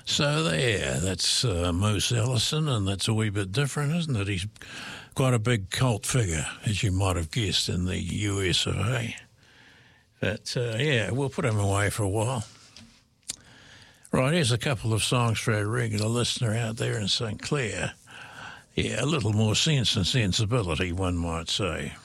So there, that's Moose Ellison, and that's a wee bit different, isn't it? He's quite a big cult figure, as you might have guessed, in the US of A. But yeah, we'll put him away for a while. Right, here's a couple of songs for our regular listener out there in St. Clair. Yeah, a little more sense and sensibility, one might say.